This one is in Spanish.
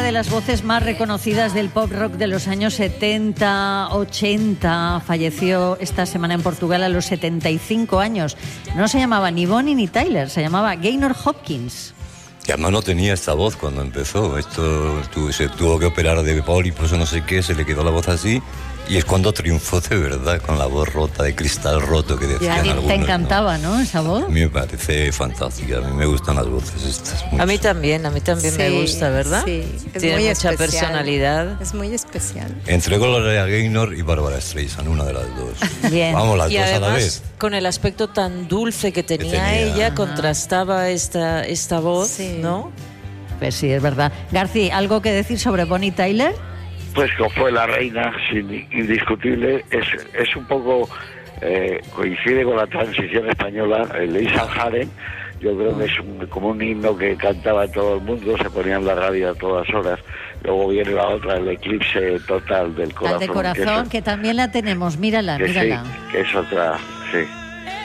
de las voces más reconocidas del pop rock de los años 70, 80. Falleció esta semana en Portugal a los 75 años. No se llamaba ni Bonnie ni Tyler, se llamaba Gaynor Hopkins. Y además no tenía esta voz cuando empezó. Se tuvo que operar de pólipos o no sé qué, se le quedó la voz así. Y es cuando triunfó de verdad, con la voz rota, de cristal roto que decían algunos. Te encantaba, ¿no? Esa voz. A mí me parece fantástica, a mí me gustan las voces estas. Mucho. A mí también sí, me gusta, ¿verdad? Sí, tiene muy mucha especial. Personalidad. Es muy especial. Entre Gloria Gaynor y Barbara Streisand, una de las dos. Bien. Vamos, las y dos además, a la vez. Con el aspecto tan dulce que tenía ella, contrastaba esta voz, ¿no? Pues sí, es verdad. García, ¿algo que decir sobre Bonnie Tyler? Pues que fue la reina, indiscutible. Es un poco, coincide con la transición española. El Lisa Haren, yo creo que es como un himno que cantaba todo el mundo, se ponía en la radio a todas horas. Luego viene la otra, el eclipse total del corazón. La de corazón, que también la tenemos, mírala. Sí, que es otra, sí.